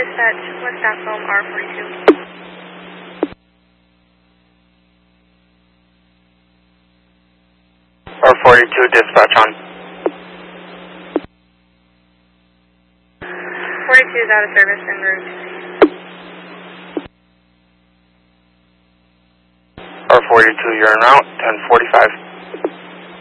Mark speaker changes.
Speaker 1: dispatch, West Stockholm, R42.
Speaker 2: R42, dispatch on.
Speaker 1: 42 is out of service en route.
Speaker 2: R42, you're en route, 1045.